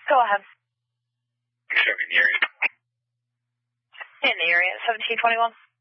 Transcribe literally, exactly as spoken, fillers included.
Go ahead. In the area. In the area, seventeen twenty-one.